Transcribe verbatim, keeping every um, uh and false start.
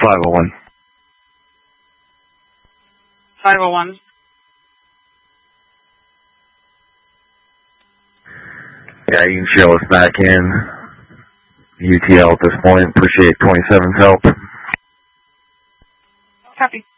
five oh one. five oh one. Yeah, you can show us back in U T L at this point. Appreciate twenty-seven's help. Copy.